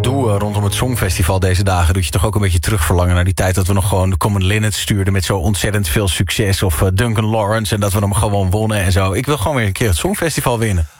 gedoe rondom het Songfestival deze dagen... doet je toch ook een beetje terugverlangen naar die tijd... dat we nog gewoon de Common Linnet stuurden met zo ontzettend veel succes... of Duncan Lawrence en dat we hem gewoon wonnen en zo. Ik wil gewoon weer een keer het Songfestival winnen.